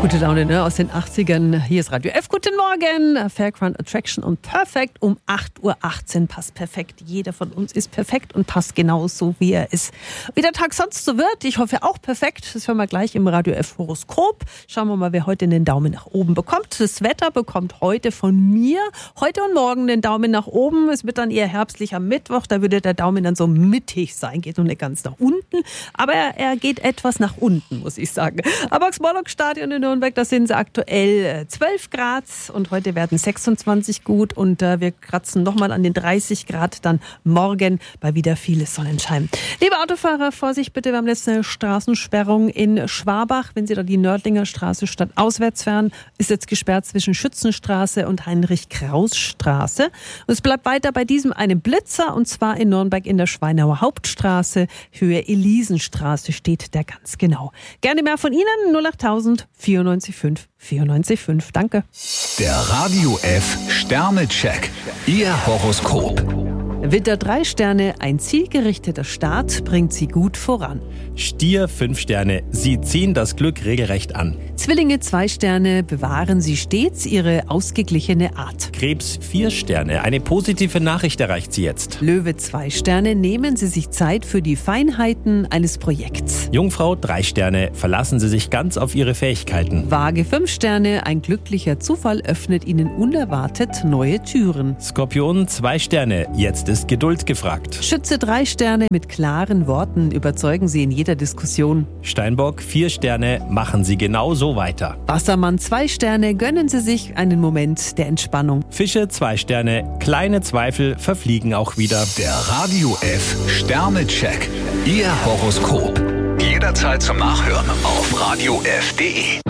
Gute Laune, ne? Aus den 80ern. Hier ist Radio F. Guten Morgen. Fairground Attraction und Perfekt um 8.18 Uhr. Passt perfekt. Jeder von uns ist perfekt und passt genau so, wie er ist. Wie der Tag sonst so wird, ich hoffe auch perfekt. Das hören wir gleich im Radio F Horoskop. Schauen wir mal, wer heute den Daumen nach oben bekommt. Das Wetter bekommt heute von mir heute und morgen den Daumen nach oben. Es wird dann eher herbstlich am Mittwoch. Da würde der Daumen dann so mittig sein. Geht noch nicht ganz nach unten. Aber er geht etwas nach unten, muss ich sagen. Aber das Morlock-Stadion in Nürnberg, da sind sie aktuell 12 Grad und heute werden 26 gut und wir kratzen nochmal an den 30 Grad dann morgen bei wieder viel Sonnenschein. Liebe Autofahrer, Vorsicht bitte, wir haben jetzt eine Straßensperrung in Schwabach. Wenn Sie da die Nördlinger Straße stadtauswärts fahren, ist jetzt gesperrt zwischen Schützenstraße und Heinrich-Kraus-Straße. Und es bleibt weiter bei diesem einen Blitzer und zwar in Nürnberg in der Schweinauer Hauptstraße, Höhe Elisenstraße steht der ganz genau. Gerne mehr von Ihnen, 08000 94 5. Danke. Der Radio F Sternecheck. Ihr Horoskop. Widder 3 Sterne, ein zielgerichteter Start bringt Sie gut voran. Stier 5 Sterne, Sie ziehen das Glück regelrecht an. Zwillinge 2 Sterne, bewahren Sie stets Ihre ausgeglichene Art. Krebs 4 Sterne, eine positive Nachricht erreicht Sie jetzt. Löwe 2 Sterne, nehmen Sie sich Zeit für die Feinheiten eines Projekts. Jungfrau 3 Sterne, verlassen Sie sich ganz auf Ihre Fähigkeiten. Waage 5 Sterne, ein glücklicher Zufall öffnet Ihnen unerwartet neue Türen. Skorpion 2 Sterne, jetzt ist Geduld gefragt. Schütze 3 Sterne, mit klaren Worten überzeugen Sie in jeder Diskussion. Steinbock 4 Sterne, machen Sie genau so weiter. Wassermann 2 Sterne, gönnen Sie sich einen Moment der Entspannung. Fische 2 Sterne, kleine Zweifel verfliegen auch wieder. Der Radio F Sternecheck. Ihr Horoskop. Jederzeit zum Nachhören auf radiof.de.